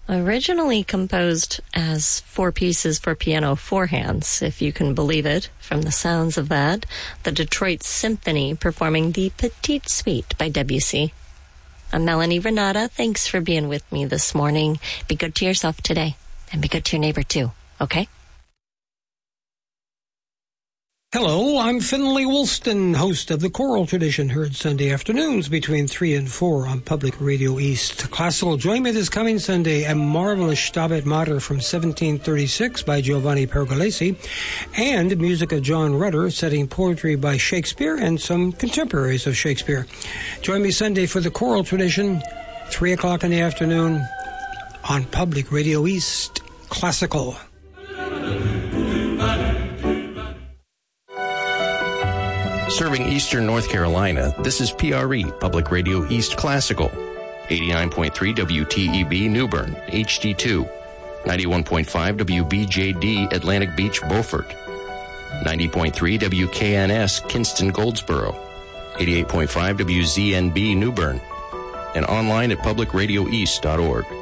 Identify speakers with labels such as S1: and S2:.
S1: Originally composed as 4 pieces for piano, 4 hands, if you can believe it, from the sounds of that, the Detroit Symphony performing the Petite Suite by Debussy. I'm Melanie Renata. Thanks for being with me this morning. Be good to yourself today, and be good to your neighbor too, okay?
S2: Hello, I'm Finley Woolston, host of The Choral Tradition, heard Sunday afternoons between 3 and 4 on Public Radio East. Classical, join me this coming Sunday, a marvelous Stabat Mater from 1736 by Giovanni Pergolesi, and music of John Rutter, setting poetry by Shakespeare and some contemporaries of Shakespeare. Join me Sunday for The Choral Tradition, 3 o'clock in the afternoon on Public Radio East. Classical.
S3: Serving Eastern North Carolina, this is PRE, Public Radio East Classical. 89.3 WTEB New Bern, HD2. 91.5 WBJD Atlantic Beach, Beaufort. 90.3 WKNS Kinston, Goldsboro. 88.5 WZNB New Bern. And online at publicradioeast.org.